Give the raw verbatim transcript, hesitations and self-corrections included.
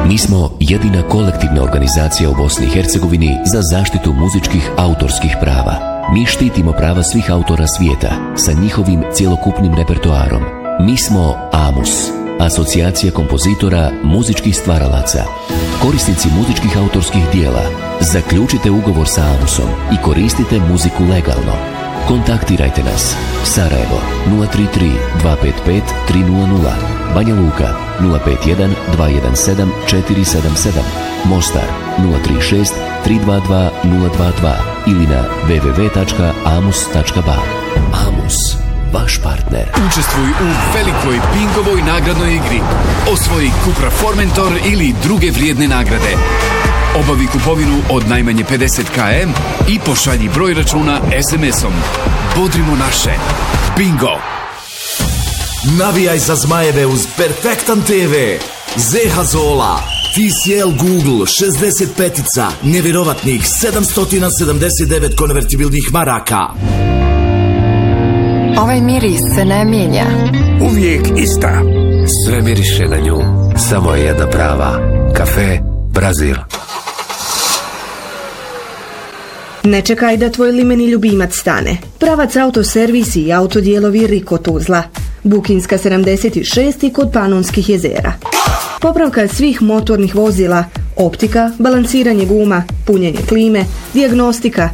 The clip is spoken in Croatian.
Mi smo jedina kolektivna organizacija u Bosni i Hercegovini za zaštitu muzičkih autorskih prava. Mi štitimo prava svih autora svijeta sa njihovim cjelokupnim repertoarom. Mi smo AMUS, Asocijacija kompozitora muzičkih stvaralaca. Korisnici muzičkih autorskih dijela, zaključite ugovor sa AMUSom i koristite muziku legalno. Kontaktirajte nas. Sarajevo nula tri tri dva pet pet tri nula nula, Banja Luka nula pet jedan dva jedan sedam četiri sedam sedam, Mostar nula tri šest tri dva dva nula dva dva ili na w w w tačka amus tačka ba. AMUS, vaš partner. Učestvuj u velikoj Bingovoj nagradnoj igri. Osvoji Cupra Formentor ili druge vrijedne nagrade. Obavi kupovinu od najmanje pedeset kilometara i pošalji broj računa es em esom. Bodrimo naše. Bingo! Navijaj za Zmajeve uz Perfektan te ve. Zeha Zola, T C L Google šezdeset petica, nevjerovatnih sedamsto sedamdeset devet konvertibilnih maraka. Ovaj miris se ne mijenja. Uvijek ista. Sve miriše na nju. Samo je jedna prava. Kafe Brazil. Ne čekaj da tvoj limeni ljubimac stane. Pravac autoservis i autodijelovi Riko Tuzla. Bukinska sedamdeset šest kod Panonskih jezera. Popravka svih motornih vozila, optika, balansiranje guma, punjenje klime, dijagnostika,